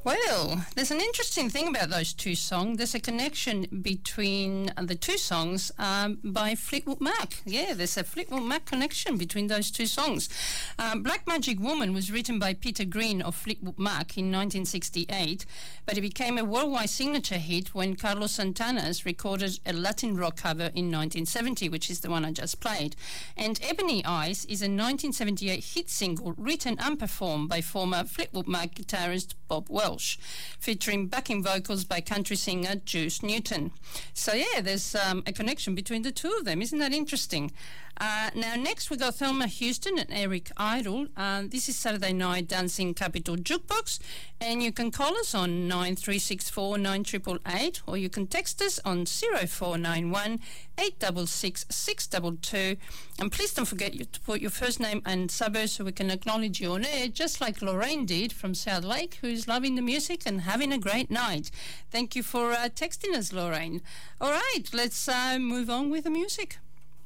Well, there's an interesting thing about those two songs. There's a connection between the two songs by Fleetwood Mac. Yeah, there's a Fleetwood Mac connection between those two songs. Black Magic Woman was written by Peter Green of Fleetwood Mac in 1968, but it became a worldwide signature hit when Carlos Santana recorded a Latin rock cover in 1970, which is the one I just played. And Ebony Eyes is a 1978 hit single written and performed by former Fleetwood Mac guitarist Bob Welsh, featuring backing vocals by country singer Juice Newton. So yeah, there's a connection between the two of them. Isn't that interesting? Now next we got Thelma Houston and Eric Idle. This is Saturday Night Dancing Capital Jukebox, and you can call us on 9364 9888, or you can text us on 0491 866 622. And please don't forget to put your first name and suburb so we can acknowledge you on air, just like Lorraine did from South Lake, who's loving the music and having a great night. Thank you for texting us, Lorraine. All right, let's move on with the music.